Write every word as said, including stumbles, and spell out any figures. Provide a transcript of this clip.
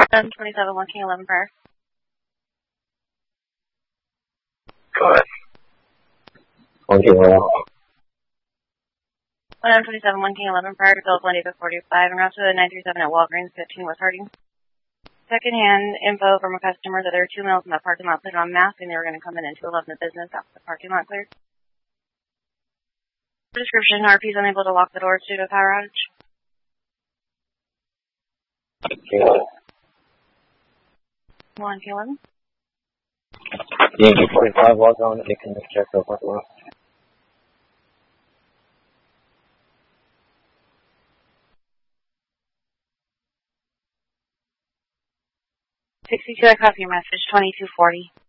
one twenty-seven, one King eleven prior. Go ahead. one King eleven. one twenty-seven, one King eleven prior to Philip one David forty-five and route to the nine three seven at Walgreens fifteen West Harding. Second-hand info from a customer that there are two males in that parking lot putting on masks and they were going to come in into eleven the business after the parking lot cleared. Description, R P is unable to lock the doors due to a power outage. one King eleven. Yankee forty-five, log on, you can just check the parking lot. sixty-two, I copy your message, twenty-two forty.